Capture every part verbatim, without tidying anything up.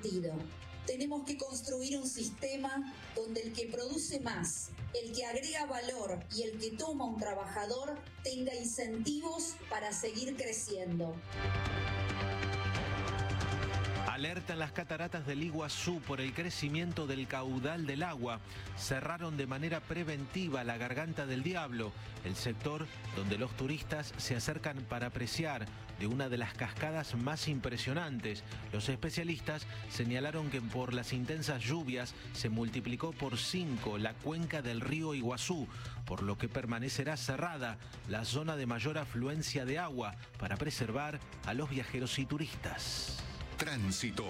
sentido. Tenemos que construir un sistema donde el que produce más, el que agrega valor y el que toma un trabajador tenga incentivos para seguir creciendo. Alertan las cataratas del Iguazú por el crecimiento del caudal del agua. Cerraron de manera preventiva la Garganta del Diablo, el sector donde los turistas se acercan para apreciar de una de las cascadas más impresionantes. Los especialistas señalaron que por las intensas lluvias se multiplicó por cinco la cuenca del río Iguazú, por lo que permanecerá cerrada la zona de mayor afluencia de agua para preservar a los viajeros y turistas. Tránsito.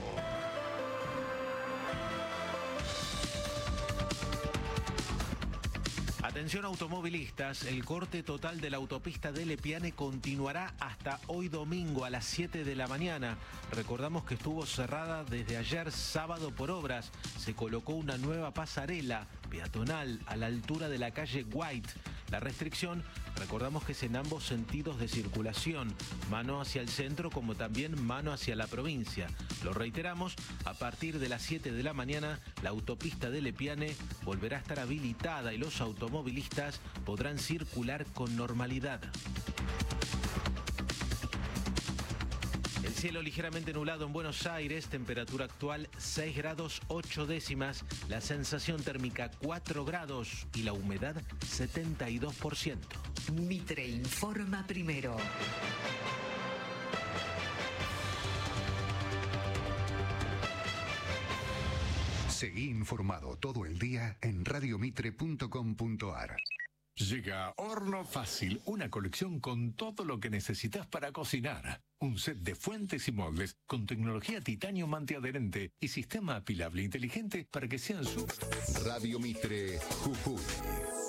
Atención automovilistas, el corte total de la autopista de Lepiane continuará hasta hoy domingo a las siete de la mañana. Recordamos que estuvo cerrada desde ayer sábado por obras. Se colocó una nueva pasarela peatonal a la altura de la calle White. La restricción, recordamos que es en ambos sentidos de circulación, mano hacia el centro como también mano hacia la provincia. Lo reiteramos, a partir de las siete de la mañana, la autopista de Lepiane volverá a estar habilitada y los automovilistas podrán circular con normalidad. El cielo ligeramente nublado en Buenos Aires, temperatura actual seis grados ocho décimas, la sensación térmica cuatro grados y la humedad setenta y dos por ciento. Mitre informa primero. Seguí informado todo el día en radio mitre punto com punto ar. Llega Horno Fácil, una colección con todo lo que necesitas para cocinar. Un set de fuentes y moldes con tecnología titanio antiadherente y sistema apilable inteligente para que sean súper... Radio Mitre, Jujuy.